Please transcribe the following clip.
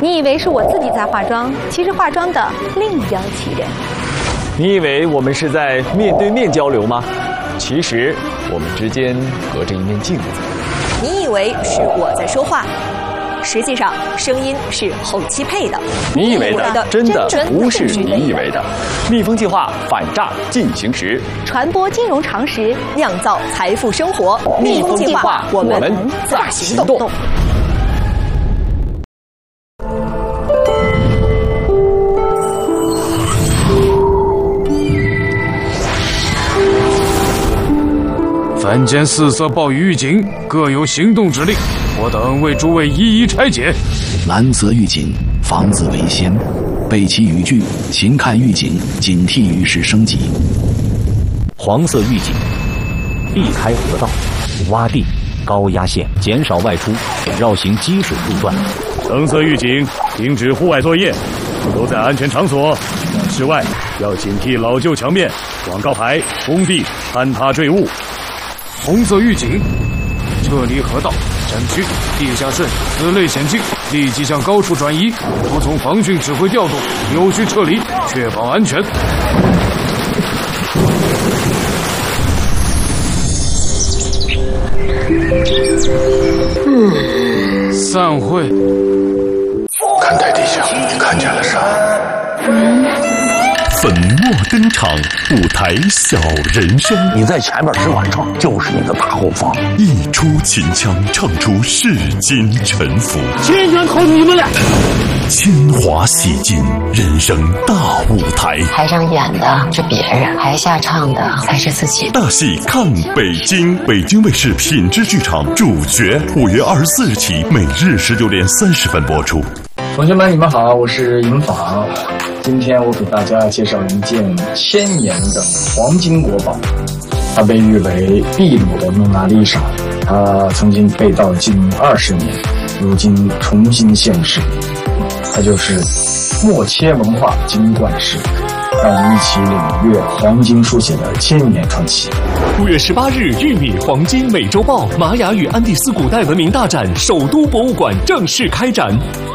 你以为是我自己在化妆，其实化妆的另有其人。 你以为我们是在面对面交流吗？其实我们之间隔着一面镜子。 你以为是我在说话，实际上声音是后期配的。 你以为的真的不是你以为的。蜜蜂计划反诈进行时， 传播金融常识， 酿造财富生活。 蜜蜂计划，我们在行动。 凡间四色暴雨预警，各有行动指令，我等为诸位一一拆解。 蓝色预警，防自为先，背其语句，勤看预警，警惕雨势升级。 黄色预警，避开河道、洼地、高压线，减少外出，绕行积水路段。 橙色预警，停止户外作业，都在安全场所。室外要警惕老旧墙面、广告牌、工地坍塌坠物。 红色预警，撤离河道、山区、地下渗此类险境，立即向高处转移，服从防汛指挥调动，有序撤离，确保安全。散会。 看台地下，你看见了啥？ 粉墨登场，舞台小人生。 你在前面是晚上，就是你的大后方。 一出秦腔，唱出世间沉浮。 全员靠你们了。 铅华洗尽人生大舞台。 台上演的是别人，台下唱的才是自己。 大戏看北京，北京卫视品质剧场主角，5月24日起，每日19点30分播出。 同学们，你们好，我是尹昉。今天我给大家介绍一件1000年的黄金国宝，它被誉为秘鲁的蒙娜丽莎。它曾经被盗近20年，如今重新现世。它就是默切文化金冠石。让我们一起领略黄金书写的1000年传奇。 5月18日，玉米黄金美洲豹玛雅与安第斯古代文明大展首都博物馆正式开展。